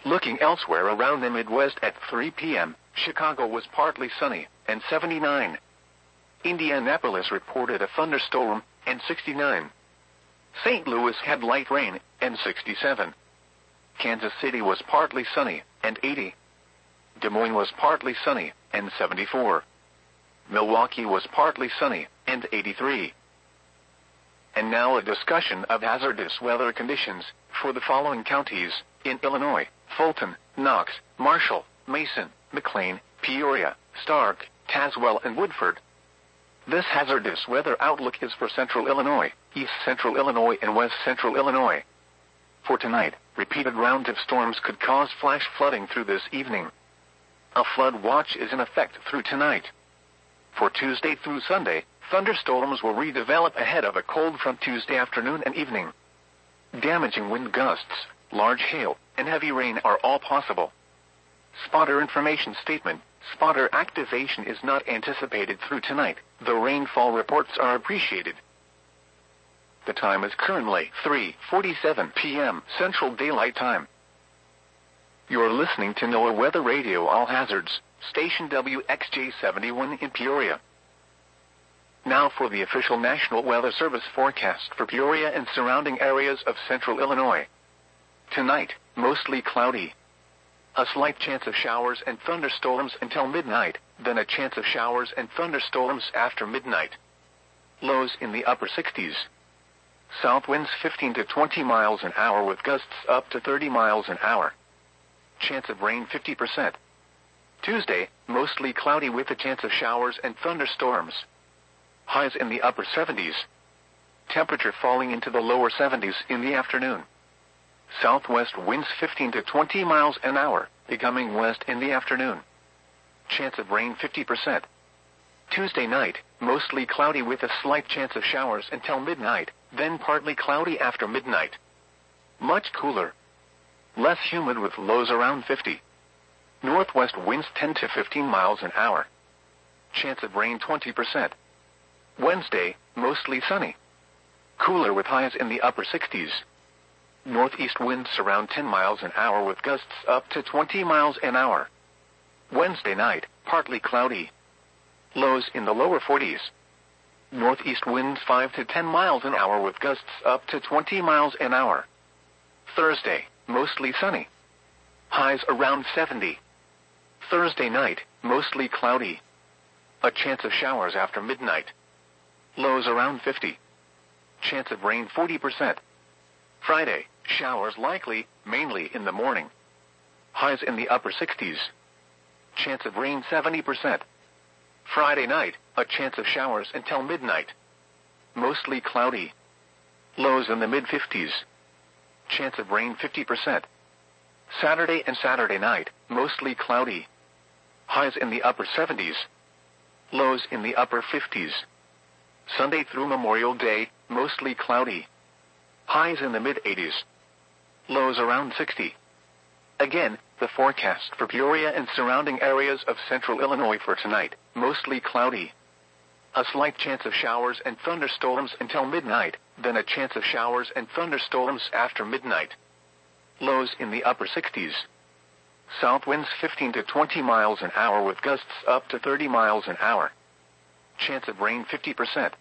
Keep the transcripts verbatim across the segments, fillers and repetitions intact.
Looking elsewhere around the Midwest at three p m, Chicago was partly sunny, and seventy-nine. Indianapolis reported a thunderstorm, and sixty-nine. Saint Louis had light rain, and sixty-seven. Kansas City was partly sunny, and eighty. Des Moines was partly sunny, and seventy-four. Milwaukee was partly sunny, and eighty-three. And now a discussion of hazardous weather conditions for the following counties in Illinois: Fulton, Knox, Marshall, Mason, McLean, Peoria, Stark, Tazewell, and Woodford. This hazardous weather outlook is for central Illinois, east central Illinois, and west central Illinois. For tonight, repeated rounds of storms could cause flash flooding through this evening. A flood watch is in effect through tonight. For Tuesday through Sunday, thunderstorms will redevelop ahead of a cold front Tuesday afternoon and evening. Damaging wind gusts, large hail, and heavy rain are all possible. Spotter information statement: spotter activation is not anticipated through tonight, though rainfall reports are appreciated. The time is currently three forty-seven p m Central Daylight Time. You're listening to NOAA Weather Radio All Hazards, station W X J seventy-one in Peoria. Now for the official National Weather Service forecast for Peoria and surrounding areas of central Illinois. Tonight, mostly cloudy. A slight chance of showers and thunderstorms until midnight, then a chance of showers and thunderstorms after midnight. Lows in the upper sixties. South winds fifteen to twenty miles an hour with gusts up to thirty miles an hour. Chance of rain fifty percent. Tuesday, mostly cloudy with a chance of showers and thunderstorms. Highs in the upper seventies. Temperature falling into the lower seventies in the afternoon. Southwest winds fifteen to twenty miles an hour, becoming west in the afternoon. Chance of rain fifty percent. Tuesday night, mostly cloudy with a slight chance of showers until midnight, then partly cloudy after midnight. Much cooler. Less humid with lows around fifty. Northwest winds ten to fifteen miles an hour. Chance of rain twenty percent. Wednesday, mostly sunny. Cooler with highs in the upper sixties. Northeast winds around ten miles an hour with gusts up to twenty miles an hour. Wednesday night, partly cloudy. Lows in the lower forties. Northeast winds five to ten miles an hour with gusts up to twenty miles an hour. Thursday, mostly sunny. Highs around seventy. Thursday night, mostly cloudy. A chance of showers after midnight. Lows around fifty. Chance of rain forty percent. Friday, showers likely, mainly in the morning. Highs in the upper sixties. Chance of rain seventy percent. Friday night, a chance of showers until midnight. Mostly cloudy. Lows in the mid-fifties. Chance of rain fifty percent. Saturday and Saturday night, mostly cloudy. Highs in the upper seventies. Lows in the upper fifties. Sunday through Memorial Day, mostly cloudy. Highs in the mid-eighties. Lows around sixty. Again, the forecast for Peoria and surrounding areas of central Illinois for tonight: mostly cloudy. A slight chance of showers and thunderstorms until midnight, then a chance of showers and thunderstorms after midnight. Lows in the upper sixties. South winds fifteen to twenty miles an hour with gusts up to thirty miles an hour. Chance of rain fifty percent.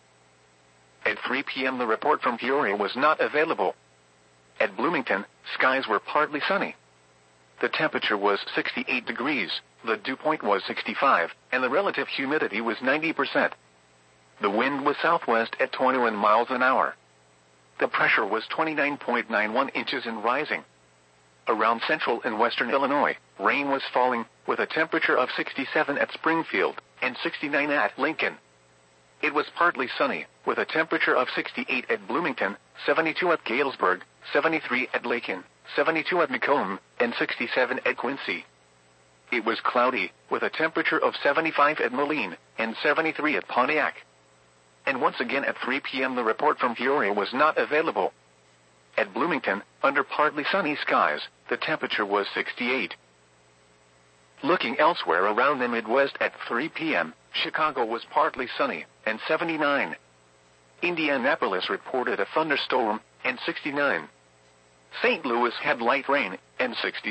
At three p m the report from Peoria was not available. At Bloomington, skies were partly sunny. The temperature was sixty-eight degrees, the dew point was sixty-five, and the relative humidity was ninety percent. The wind was southwest at twenty-one miles an hour. The pressure was twenty-nine point nine one inches and rising. Around central and western Illinois, rain was falling, with a temperature of sixty-seven at Springfield and sixty-nine at Lincoln. It was partly sunny, with a temperature of sixty-eight at Bloomington, seventy-two at Galesburg, seventy-three at Lakin, seventy-two at Macomb, and sixty-seven at Quincy. It was cloudy, with a temperature of seventy-five at Moline, and seventy-three at Pontiac. And once again at three p m the report from Peoria was not available. At Bloomington, under partly sunny skies, the temperature was sixty-eight. Looking elsewhere around the Midwest at three p m, Chicago was partly sunny, and seventy-nine. Indianapolis reported a thunderstorm, and sixty-nine. Saint Louis had light rain, and sixty.